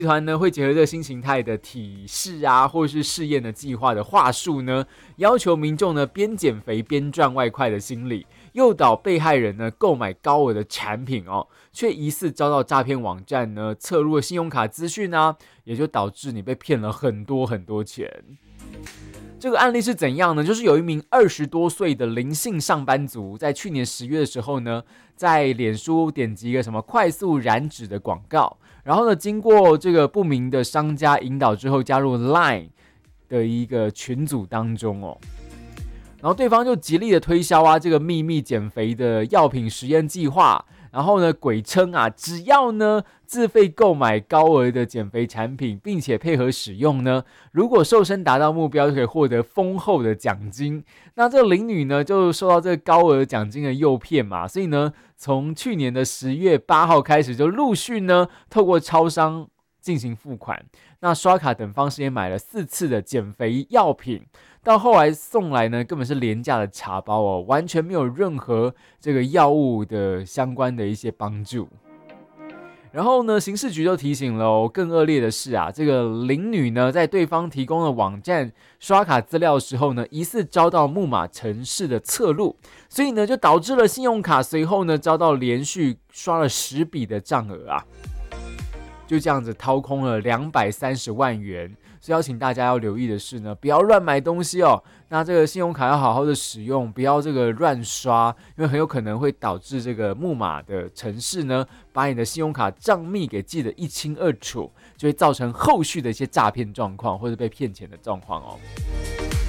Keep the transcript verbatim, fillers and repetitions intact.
集团呢会结合这个新形态的体式啊，或是试验的计划的话术呢，要求民众呢边减肥边赚外快的心理，诱导被害人呢购买高额的产品哦，却疑似遭到诈骗网站呢侧入了信用卡资讯啊，也就导致你被骗了很多很多钱。这个案例是怎样呢？就是有一名二十多岁的林姓上班族，在去年十月的时候呢，在脸书点击一个什么快速燃脂的广告，然后呢，经过这个不明的商家引导之后，加入 Line 的一个群组当中哦。然后对方就极力的推销啊，这个秘密减肥的药品实验计划，然后呢，鬼称啊，只要呢自费购买高额的减肥产品，并且配合使用呢，如果瘦身达到目标，就可以获得丰厚的奖金。那这个林女呢，就受到这个高额奖金的诱骗嘛，所以呢，从去年的十月八号开始，就陆续呢透过超商进行付款，那刷卡等方式也买了四次的减肥药品。到后来送来呢，根本是廉价的茶包哦，完全没有任何这个药物的相关的一些帮助。然后呢，刑事局就提醒了哦，更恶劣的是啊，这个林女呢，在对方提供的网站刷卡资料的时候呢，疑似遭到木马程式的侧录，所以呢，就导致了信用卡随后呢，遭到连续刷了十笔的账额啊，就这样子掏空了两百三十万元。所以要请大家要留意的是呢，不要乱买东西哦。那这个信用卡要好好的使用，不要这个乱刷，因为很有可能会导致这个木马的程式呢，把你的信用卡账密给记得一清二楚，就会造成后续的一些诈骗状况或者被骗钱的状况哦。